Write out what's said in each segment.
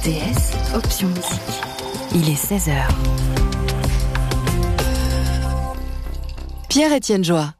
RTS, option musique. Il est 16h. Pierre-Étienne Joie.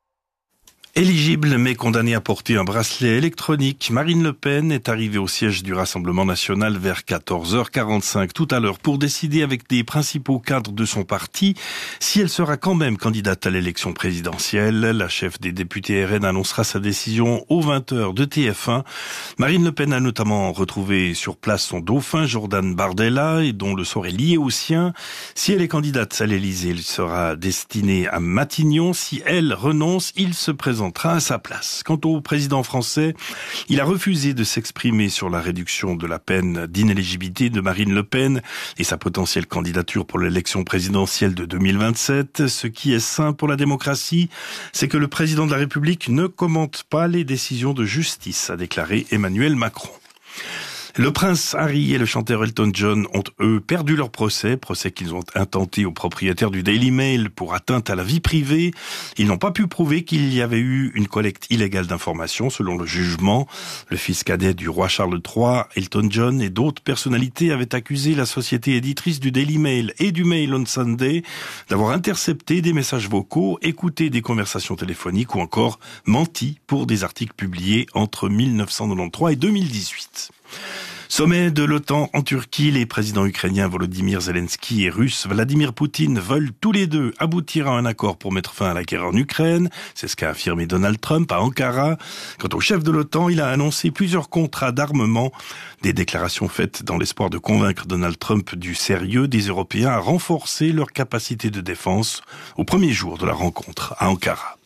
Éligible mais condamnée à porter un bracelet électronique, Marine Le Pen est arrivée au siège du Rassemblement national vers 14h45 tout à l'heure pour décider avec les principaux cadres de son parti si elle sera quand même candidate à l'élection présidentielle. La chef des députés RN annoncera sa décision aux 20h de TF1. Marine Le Pen a notamment retrouvé sur place son dauphin Jordan Bardella et dont le sort est lié au sien. Si elle est candidate à l'Élysée, il sera destiné à Matignon. Si elle renonce, il se présente à sa place. Quant au président français, il a refusé de s'exprimer sur la réduction de la peine d'inéligibilité de Marine Le Pen et sa potentielle candidature pour l'élection présidentielle de 2027. Ce qui est sain pour la démocratie, c'est que le président de la République ne commente pas les décisions de justice, a déclaré Emmanuel Macron. Le prince Harry et le chanteur Elton John ont, eux, perdu leur procès qu'ils ont intenté au propriétaire du Daily Mail pour atteinte à la vie privée. Ils n'ont pas pu prouver qu'il y avait eu une collecte illégale d'informations, selon le jugement. Le fils cadet du roi Charles III, Elton John, et d'autres personnalités avaient accusé la société éditrice du Daily Mail et du Mail on Sunday d'avoir intercepté des messages vocaux, écouté des conversations téléphoniques ou encore menti pour des articles publiés entre 1993 et 2018. Sommet de l'OTAN en Turquie, les présidents ukrainiens Volodymyr Zelensky et russe Vladimir Poutine veulent tous les deux aboutir à un accord pour mettre fin à la guerre en Ukraine. C'est ce qu'a affirmé Donald Trump à Ankara. Quant au chef de l'OTAN, il a annoncé plusieurs contrats d'armement. Des déclarations faites dans l'espoir de convaincre Donald Trump du sérieux des Européens à renforcer leur capacité de défense au premier jour de la rencontre à Ankara.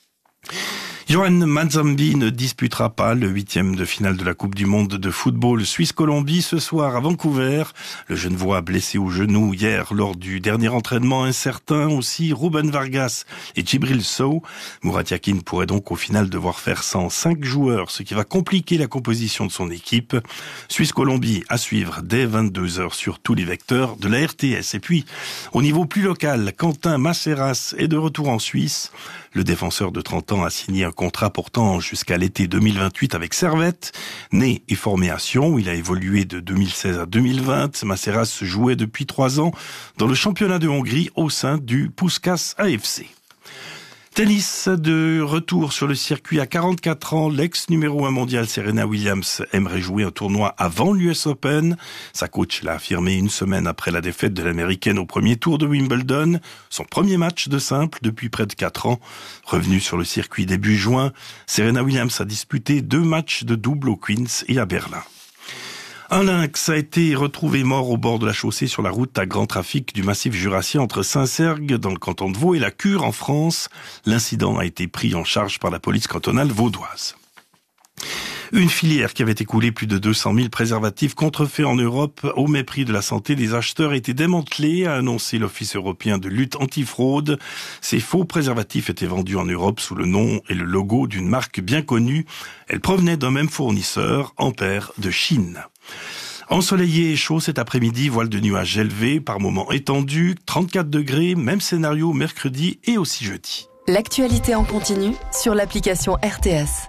Johan Manzambi ne disputera pas le 8e de finale de la Coupe du Monde de football Suisse-Colombie ce soir à Vancouver. Le Genevois blessé au genou hier lors du dernier entraînement incertain aussi Ruben Vargas et Djibril Sow. Murat Yakin pourrait donc au final devoir faire sans 5 joueurs, ce qui va compliquer la composition de son équipe. Suisse-Colombie à suivre dès 22h sur tous les vecteurs de la RTS. Et puis, au niveau plus local, Quentin Masseras est de retour en Suisse. Le défenseur de 30 ans a signé un contrat portant jusqu'à l'été 2028 avec Servette. Né et formé à Sion, où il a évolué de 2016 à 2020. Masseras jouait depuis 3 ans dans le championnat de Hongrie au sein du Puskás AFC. Tennis, de retour sur le circuit à 44 ans, l'ex numéro 1 mondial Serena Williams aimerait jouer un tournoi avant l'US Open. Sa coach l'a affirmé une semaine après la défaite de l'américaine au premier tour de Wimbledon. Son premier match de simple depuis près de 4 ans. Revenue sur le circuit début juin, Serena Williams a disputé 2 matchs de double au Queens et à Berlin. Un lynx a été retrouvé mort au bord de la chaussée sur la route à grand trafic du massif jurassien entre Saint-Sergue, dans le canton de Vaud, et la Cure, en France. L'incident a été pris en charge par la police cantonale vaudoise. Une filière qui avait écoulé plus de 200 000 préservatifs contrefaits en Europe au mépris de la santé des acheteurs a été démantelée, a annoncé l'Office européen de lutte antifraude. Ces faux préservatifs étaient vendus en Europe sous le nom et le logo d'une marque bien connue. Elles provenaient d'un même fournisseur, Ampère de Chine. Ensoleillé et chaud cet après-midi, voile de nuages élevés, par moments étendus, 34 degrés, même scénario mercredi et aussi jeudi. L'actualité en continu sur l'application RTS.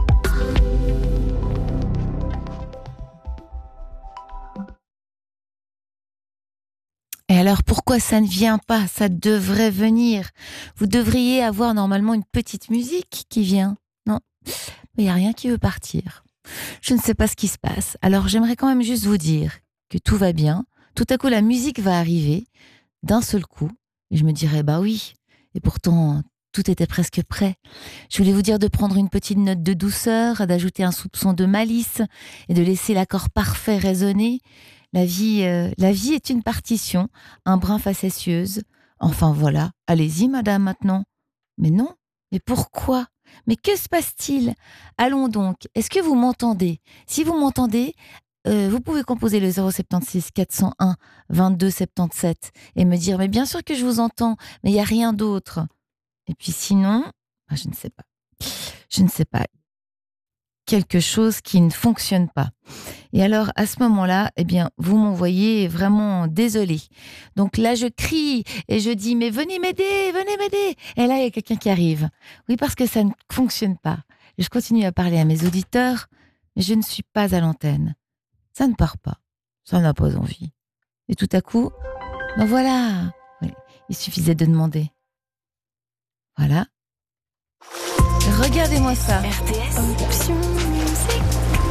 Et alors, pourquoi ça ne vient pas? Ça devrait venir. Vous devriez avoir normalement une petite musique qui vient. Non, il n'y a rien qui veut partir. Je ne sais pas ce qui se passe. Alors, j'aimerais quand même juste vous dire que tout va bien. Tout à coup, la musique va arriver d'un seul coup. Et je me dirais, bah oui. Et pourtant, tout était presque prêt. Je voulais vous dire de prendre une petite note de douceur, d'ajouter un soupçon de malice et de laisser l'accord parfait résonner. La vie est une partition, un brin facétieuse. Enfin voilà, allez-y madame maintenant. Mais non, mais pourquoi? Mais que se passe-t-il? Allons donc, est-ce que vous m'entendez? Si vous m'entendez, vous pouvez composer le 076 401 22 77 et me dire, mais bien sûr que je vous entends, mais il n'y a rien d'autre. Et puis sinon, je ne sais pas. Quelque chose qui ne fonctionne pas. Et alors, à ce moment-là, eh bien, vous m'envoyez vraiment désolé. Donc là, je crie et je dis, mais venez m'aider, venez m'aider. Et là, il y a quelqu'un qui arrive. Oui, parce que ça ne fonctionne pas. Et je continue à parler à mes auditeurs, mais je ne suis pas à l'antenne. Ça ne part pas. ça n'a pas envie. Et tout à coup, ben voilà, oui, il suffisait de demander. Voilà. Regardez-moi ça. RTS Option Musique.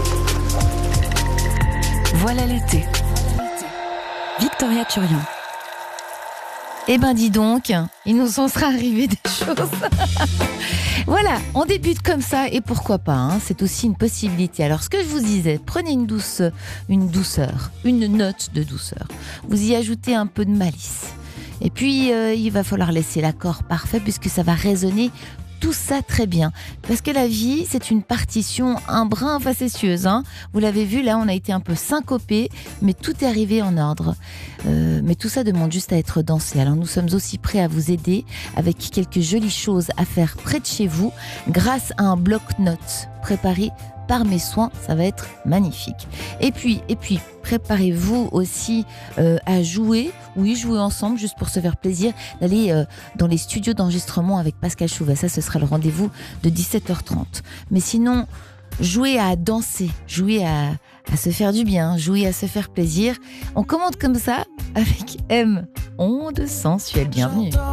Voilà l'été. Victoria Turian. Eh ben dis donc, il nous en sera arrivé des choses. Voilà, on débute comme ça et pourquoi pas, hein, c'est aussi une possibilité. Alors ce que je vous disais, prenez une douceur, une note de douceur. Vous y ajoutez un peu de malice. Et puis il va falloir laisser l'accord parfait puisque ça va résonner tout ça très bien. Parce que la vie, c'est une partition un brin facétieuse. Hein. Vous l'avez vu, là, on a été un peu syncopé, mais tout est arrivé en ordre. Mais tout ça demande juste à être dansé. Alors nous sommes aussi prêts à vous aider avec quelques jolies choses à faire près de chez vous grâce à un bloc-notes préparé par mes soins. Ça va être magnifique. Et puis préparez-vous aussi à jouer. Oui, jouer ensemble, juste pour se faire plaisir, d'aller dans les studios d'enregistrement avec Pascal Chouvet. Ça, ce sera le rendez-vous de 17h30. Mais sinon, jouer à danser, jouer à se faire du bien, jouer à se faire plaisir. On commande comme ça avec M. Onde sensuelle. Bienvenue.